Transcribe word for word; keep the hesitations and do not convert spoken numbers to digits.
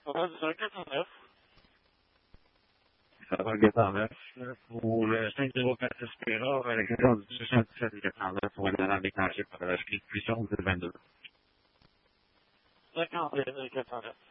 Ça va du quatre cent neuf. Ça va le quatre cent neuf. Pour le cinq zéro quatre Espera, avec un du six cent dix-sept et quatre cent neuf pour une alarme déclenchée par la puissance de vingt-deux. cinquante et un quatre cent neuf.